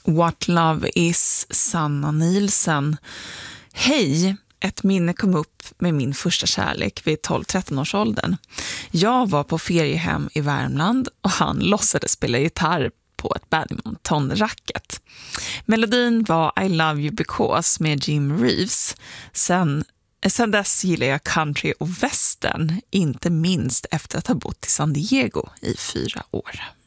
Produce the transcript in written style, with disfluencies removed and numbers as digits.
What Love Is, Sanna Nielsen. Hej, ett minne kom upp med min första kärlek vid 12-13 års åldern. Jag var på feriehem i Värmland och han låtsades spela gitarr på ett badmintonracket. Melodin var I Love You Because med Jim Reeves. Sen dess gillar jag country och western, inte minst efter att ha bott i San Diego i 4 år.